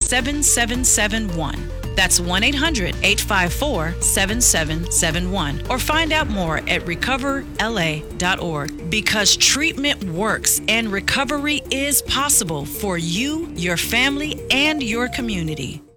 1-800-854-7771. That's 1-800-854-7771. Or find out more at recoverla.org. Because treatment works and recovery is possible for you, your family, and your community.